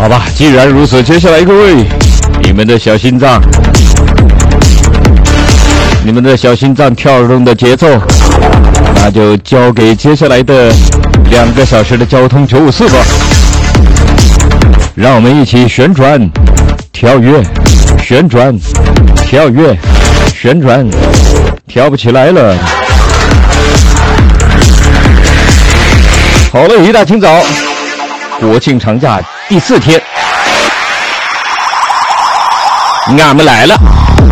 好吧，既然如此，接下来各位，你们的小心脏跳动的节奏，那就交给接下来的2个小时的交通954吧。让我们一起旋转、跳跃、旋转、跳跃、旋转，跳不起来了。好了，一大清早，国庆长假第4天，俺们来了。